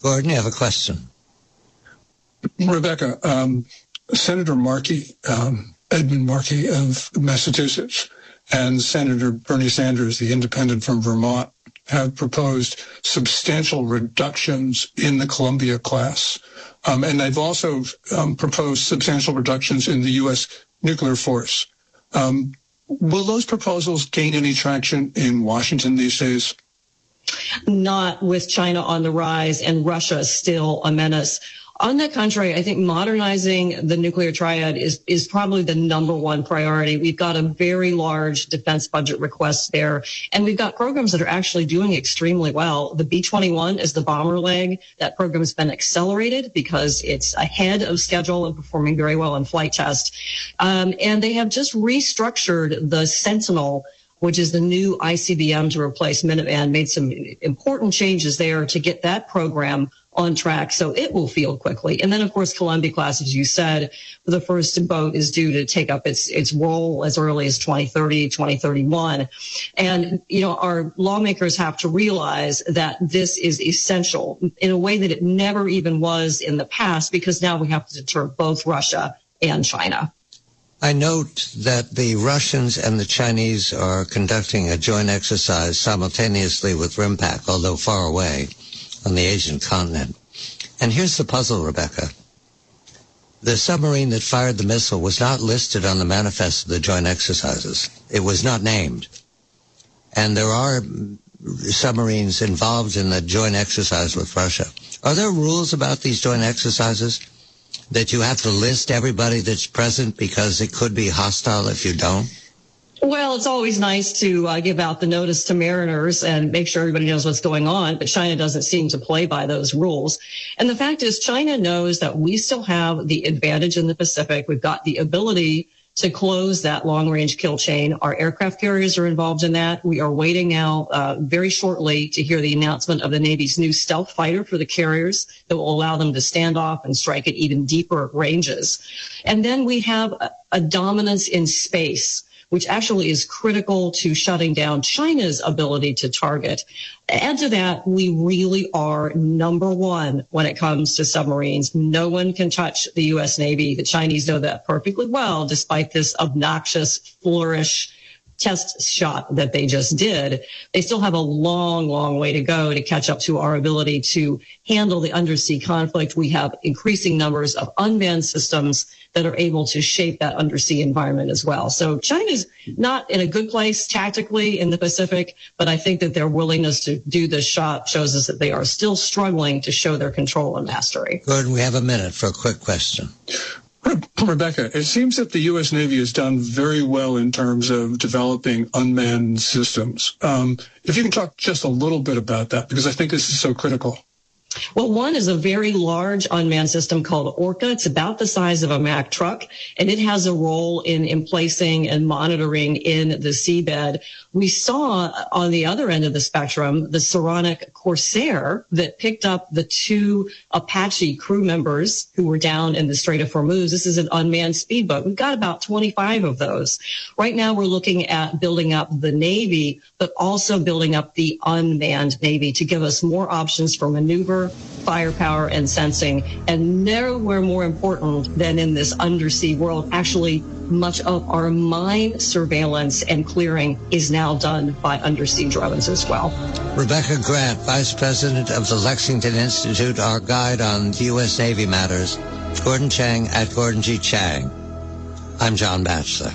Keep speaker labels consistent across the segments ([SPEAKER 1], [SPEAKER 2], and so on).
[SPEAKER 1] Gordon, you have a question.
[SPEAKER 2] Rebecca, Senator Markey, Edmund Markey of Massachusetts, and Senator Bernie Sanders, the independent from Vermont, have proposed substantial reductions in the Columbia class. And they've also proposed substantial reductions in the U.S. nuclear force. Will those proposals gain any traction in Washington these days?
[SPEAKER 3] Not with China on the rise and Russia still a menace. On the contrary, I think modernizing the nuclear triad is probably the number one priority. We've got a very large defense budget request there, and we've got programs that are actually doing extremely well. The B-21 is the bomber leg. That program has been accelerated because it's ahead of schedule and performing very well in flight test. And they have just restructured the Sentinel, which is the new ICBM to replace Minuteman, made some important changes there to get that program on track, so it will field quickly. And then, of course, Columbia class, as you said, the first boat is due to take up its role as early as 2030, 2031. And, you know, our lawmakers have to realize that this is essential in a way that it never even was in the past, because now we have to deter both Russia and China.
[SPEAKER 1] I note that the Russians and the Chinese are conducting a joint exercise simultaneously with RIMPAC, although far away, on the Asian continent. And here's the puzzle, Rebecca. The submarine that fired the missile was not listed on the manifest of the joint exercises. It was not named. And there are submarines involved in the joint exercise with Russia. Are there rules about these joint exercises that you have to list everybody that's present because it could be hostile if you don't?
[SPEAKER 3] Well, it's always nice to give out the notice to mariners and make sure everybody knows what's going on, but China doesn't seem to play by those rules. And the fact is, China knows that we still have the advantage in the Pacific. We've got the ability to close that long-range kill chain. Our aircraft carriers are involved in that. We are waiting now very shortly to hear the announcement of the Navy's new stealth fighter for the carriers that will allow them to stand off and strike at even deeper ranges. And then we have a dominance in space, which actually is critical to shutting down China's ability to target. Add to that, we really are number one when it comes to submarines. No one can touch the U.S. Navy. The Chinese know that perfectly well, despite this obnoxious flourish test shot that they just did. They still have a long, long way to go to catch up to our ability to handle the undersea conflict. We have increasing numbers of unmanned systems that are able to shape that undersea environment as well. So China's not in a good place tactically in the Pacific, but I think that their willingness to do this shot shows us that they are still struggling to show their control and mastery.
[SPEAKER 1] Gordon, we have a minute for a quick question.
[SPEAKER 2] Rebecca, it seems that the U.S. Navy has done very well in terms of developing unmanned systems. If you can talk just a little bit about that, because I think this is so critical.
[SPEAKER 3] Well, one is a very large unmanned system called Orca. It's about the size of a Mack truck, and it has a role in emplacing and monitoring in the seabed. We saw on the other end of the spectrum the Saronic Corsair that picked up the two Apache crew members who were down in the Strait of Hormuz. This is an unmanned speedboat. We've got about 25 of those. Right now we're looking at building up the Navy, but also building up the unmanned Navy to give us more options for maneuver, firepower, and sensing. And nowhere more important than in this undersea world. Actually, much of our mine surveillance and clearing is now done by undersea drones as well.
[SPEAKER 1] Rebecca Grant, Vice President of the Lexington Institute, our guide on U.S. Navy matters. Gordon Chang at Gordon G. Chang. I'm John Batchelor.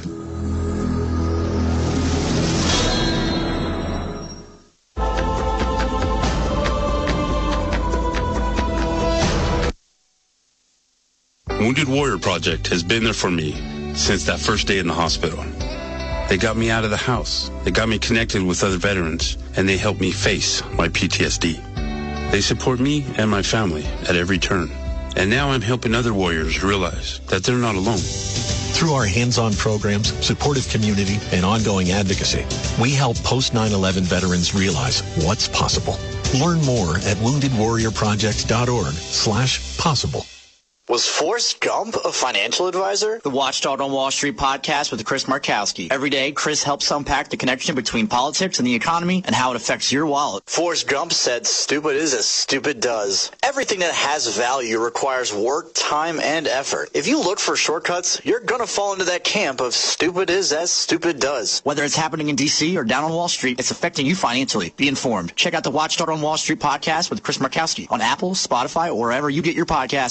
[SPEAKER 4] Wounded Warrior Project has been there for me since that first day in the hospital. They got me out of the house. They got me connected with other veterans, and they helped me face my PTSD. They support me and my family at every turn. And now I'm helping other warriors realize that they're not alone.
[SPEAKER 5] Through our hands-on programs, supportive community, and ongoing advocacy, we help post-9/11 veterans realize what's possible. Learn more at woundedwarriorproject.org/possible.
[SPEAKER 6] Was Forrest Gump a financial advisor?
[SPEAKER 7] The Watchdog on Wall Street podcast with Chris Markowski. Every day, Chris helps unpack the connection between politics and the economy and how it affects your wallet.
[SPEAKER 6] Forrest Gump said, "Stupid is as stupid does." Everything that has value requires work, time, and effort. If you look for shortcuts, you're going to fall into that camp of stupid is as stupid does.
[SPEAKER 7] Whether it's happening in D.C. or down on Wall Street, it's affecting you financially. Be informed. Check out the Watchdog on Wall Street podcast with Chris Markowski on Apple, Spotify, or wherever you get your podcasts.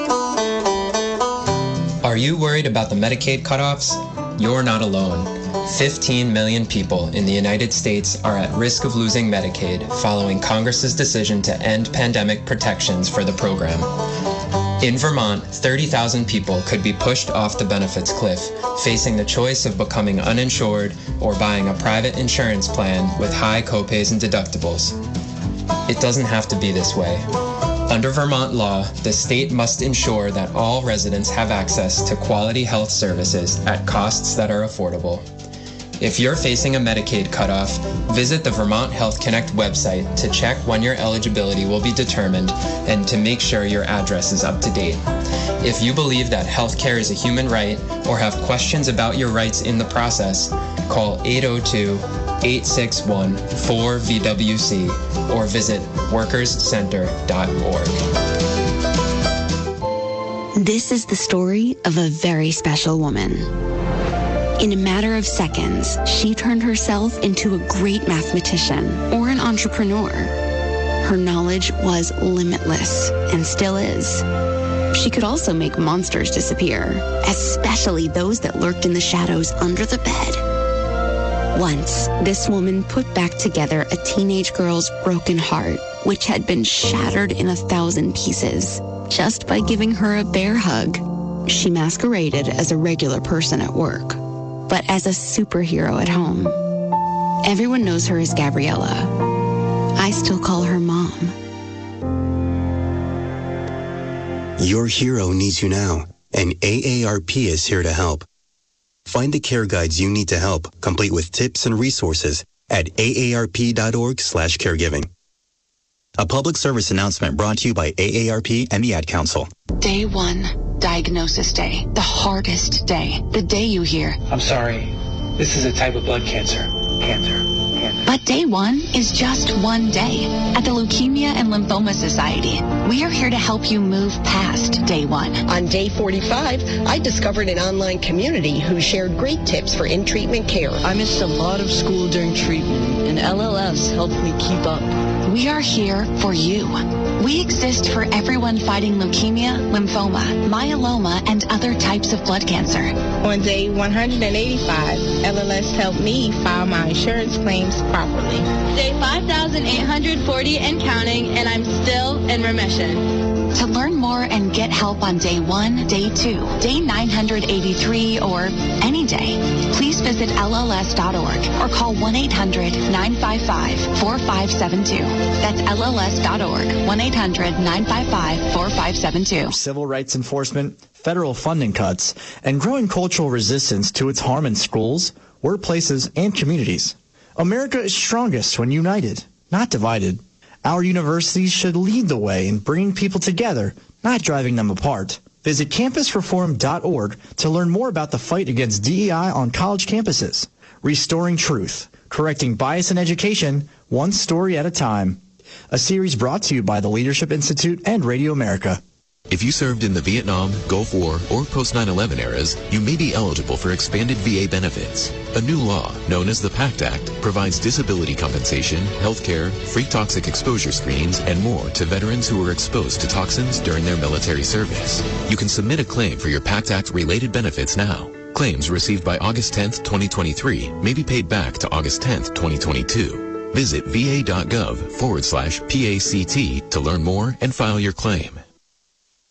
[SPEAKER 8] Are you worried about the Medicaid cutoffs? You're not alone. 15 million people in the United States are at risk of losing Medicaid following Congress's decision to end pandemic protections for the program. In Vermont, 30,000 people could be pushed off the benefits cliff, facing the choice of becoming uninsured or buying a private insurance plan with high copays and deductibles. It doesn't have to be this way. Under Vermont law, the state must ensure that all residents have access to quality health services at costs that are affordable. If you're facing a Medicaid cutoff, visit the Vermont Health Connect website to check when your eligibility will be determined and to make sure your address is up to date. If you believe that healthcare is a human right or have questions about your rights in the process, call 802-861-4VWC or visit workerscenter.org.
[SPEAKER 9] This is the story of a very special woman. In a matter of seconds, she turned herself into a great mathematician or an entrepreneur. Her knowledge was limitless and still is. She could also make monsters disappear, especially those that lurked in the shadows under the bed. Once, this woman put back together a teenage girl's broken heart, which had been shattered in 1,000 pieces, just by giving her a bear hug. She masqueraded as a regular person at work, but as a superhero at home. Everyone knows her as Gabriella. I still call her Mom.
[SPEAKER 10] Your hero needs you now, and AARP is here to help. Find the care guides you need to help, complete with tips and resources at aarp.org/caregiving. A public service announcement brought to you by AARP and the Ad Council.
[SPEAKER 9] Day 1, diagnosis day. The hardest day. The day you hear,
[SPEAKER 11] "I'm sorry, this is a type of blood cancer.
[SPEAKER 9] But day 1 is just one day. At the Leukemia and Lymphoma Society, we are here to help you move past day 1.
[SPEAKER 12] On day 45, I discovered an online community who shared great tips for in-treatment care.
[SPEAKER 13] I missed a lot of school during treatment, and LLS helped me keep up.
[SPEAKER 9] We are here for you. We exist for everyone fighting leukemia, lymphoma, myeloma, and other types of blood cancer.
[SPEAKER 14] On day 185, LLS helped me file my insurance claims properly.
[SPEAKER 15] Day 5,840 and counting, and I'm still in remission.
[SPEAKER 9] To learn more and get help on day 1, day 2, day 983, or any day, please visit LLS.org or call 1-800-955-4572. That's LLS.org, 1-800-955-4572.
[SPEAKER 7] Civil rights enforcement, federal funding cuts, and growing cultural resistance to its harm in schools, workplaces, and communities. America is strongest when united, not divided. Our universities should lead the way in bringing people together, not driving them apart. Visit campusreform.org to learn more about the fight against DEI on college campuses. Restoring truth, correcting bias in education, one story at a time. A series brought to you by the Leadership Institute and Radio America.
[SPEAKER 16] If you served in the Vietnam, Gulf War, or post-9/11 eras, you may be eligible for expanded VA benefits. A new law, known as the PACT Act, provides disability compensation, health care, free toxic exposure screenings, and more to veterans who were exposed to toxins during their military service. You can submit a claim for your PACT Act-related benefits now. Claims received by August 10, 2023 may be paid back to August 10, 2022. Visit va.gov/PACT to learn more and file your claim.